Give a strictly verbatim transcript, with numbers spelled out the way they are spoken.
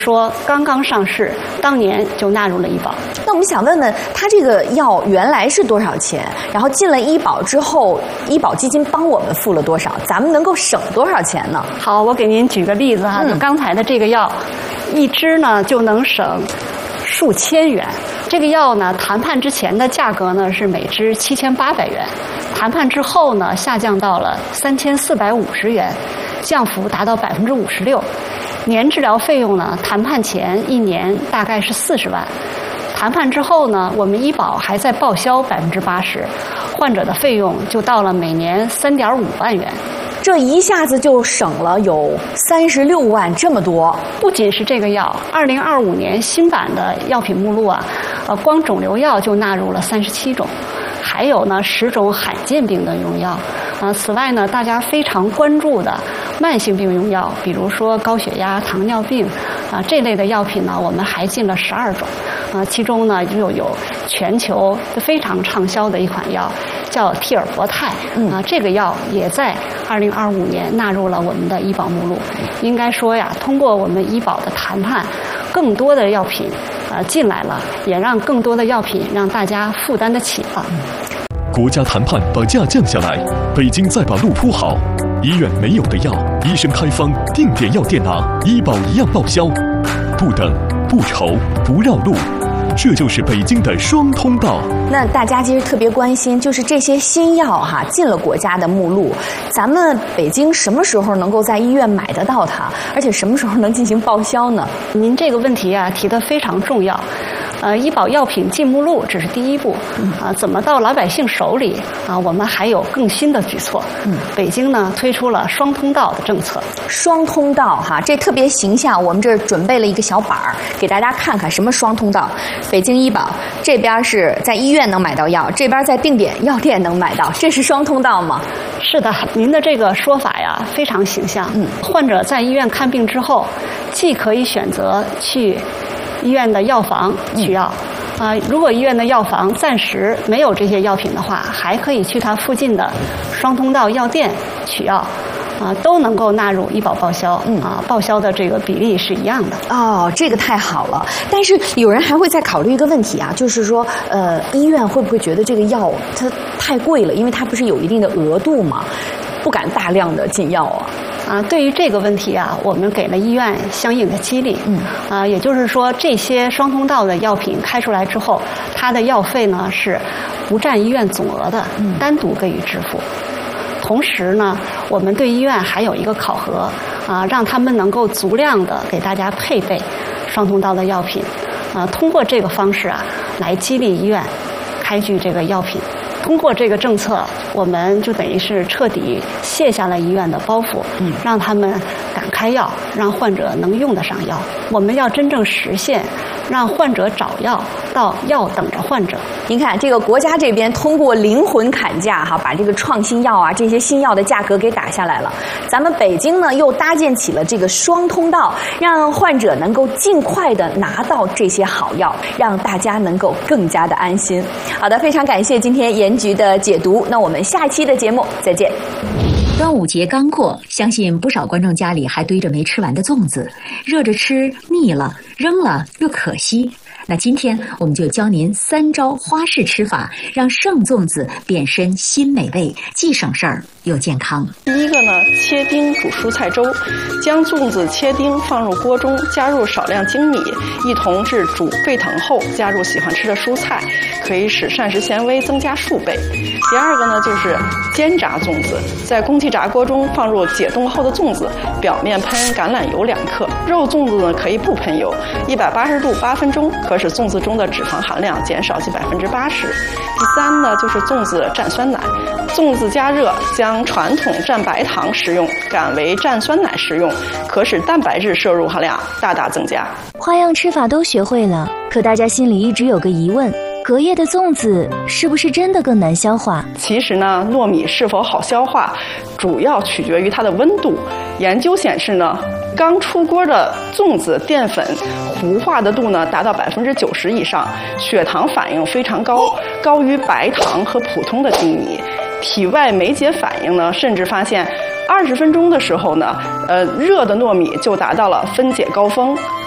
说刚刚上市，当年就纳入了医保。 那我们想问问，它这个药原来是多少钱？然后进了医保之后，医保基金帮我们付了多少？咱们能够省多少钱呢？ 好，我给您举个例子哈，就刚才的这个药，一支呢就能省数千元。这个药呢，谈判之前的价格呢是每支七千八百元，谈判之后呢下降到了三千四百五十元，降幅达到百分之五十六。年治疗费用呢，谈判前一年大概是四十万，谈判之后呢，我们医保还在报销百分之八十，患者的费用就到了每年三点五万元。 这一下子就省了有三十六万这么多。 不仅是这个药，二零二五年新版的药品目录啊，呃，光肿瘤药就纳入了三十七种，还有呢十种罕见病的用药。啊，此外呢，大家非常关注的慢性病用药，比如说高血压、糖尿病啊这类的药品呢，我们还进了十二种。啊，其中呢又有全球非常畅销的一款药，叫替尔博泰。啊，这个药也在二零二五年纳入了我们的医保目录。应该说呀，通过我们医保的谈判，更多的药品啊进来了，也让更多的药品让大家负担得起了。 国家谈判把价降下来，北京再把路铺好。医院没有的药，医生开方，定点药店拿，医保一样报销。不等，不愁，不绕路，这就是北京的双通道。 那大家其实特别关心，就是这些新药哈进了国家的目录，咱们北京什么时候能够在医院买得到它？而且什么时候能进行报销呢？ 您这个问题啊提得非常重要。呃，医保药品进目录只是第一步，啊，怎么到老百姓手里啊？我们还有更新的举措。嗯，北京呢推出了双通道的政策。 双通道哈，这特别形象。我们这儿准备了一个小板儿，给大家看看什么双通道。北京医保这边是在医院能买到药，这边在定点药店能买到，这是双通道吗？ 是的，您的这个说法呀非常形象。嗯，患者在医院看病之后，既可以选择去医院的药房取药，啊、呃，如果医院的药房暂时没有这些药品的话，还可以去它附近的双通道药店取药，啊、呃，都能够纳入医保报销，嗯啊，报销的这个比例是一样的。 哦，这个太好了。但是有人还会再考虑一个问题啊，就是说，呃，医院会不会觉得这个药它太贵了？因为它不是有一定的额度嘛，不敢大量的进药啊。 啊，对于这个问题啊，我们给了医院相应的激励。嗯，啊，也就是说，这些双通道的药品开出来之后，它的药费呢是不占医院总额的，单独给予支付。同时呢，我们对医院还有一个考核，啊，让他们能够足量的给大家配备双通道的药品，啊，通过这个方式啊，来激励医院开具这个药品。通过这个政策，我们就等于是彻底卸下了医院的包袱，嗯，让他们敢开药，让患者能用得上药。我们要真正实现让患者找药到药等着患者。 您看，这个国家这边通过灵魂砍价哈，把这个创新药啊这些新药的价格给打下来了。咱们北京呢又搭建起了这个双通道，让患者能够尽快的拿到这些好药，让大家能够更加的安心。好的，非常感谢今天严局的解读。那我们下期的节目再见。 端午节刚过，相信不少观众家里还堆着没吃完的粽子，热着吃腻了，扔了又可惜。那今天我们就教您三招花式吃法，让剩粽子变身新美味，既省事儿又健康。 第一个呢，切丁煮蔬菜粥，将粽子切丁放入锅中，加入少量精米，一同至煮沸腾后，加入喜欢吃的蔬菜，可以使膳食纤维增加数倍。第二个呢，就是煎炸粽子，在空气炸锅中放入解冻后的粽子，表面喷橄榄油两克。肉粽子呢可以不喷油，一百八十度八分钟，可使粽子中的脂肪含量减少近百分之八十。第三呢，就是粽子蘸酸奶，粽子加热，将传统蘸白糖食用改为蘸酸奶食用，可使蛋白质摄入含量大大增加。 花样吃法都学会了，可大家心里一直有个疑问，隔夜的粽子是不是真的更难消化？ 其实呢，糯米是否好消化，主要取决于它的温度。研究显示呢，刚出锅的粽子淀粉糊化的度呢达到百分之九十以上，血糖反应非常高，高于白糖和普通的精米。体外酶解反应呢，甚至发现二十分钟的时候呢，呃，热的糯米就达到了分解高峰。